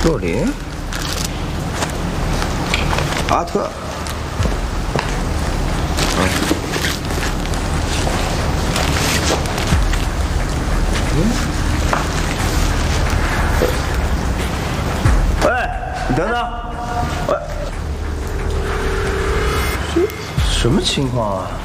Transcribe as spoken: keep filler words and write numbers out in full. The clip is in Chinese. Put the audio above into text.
若琳，阿特，嗯，喂，你等等，喂，这什么情况啊？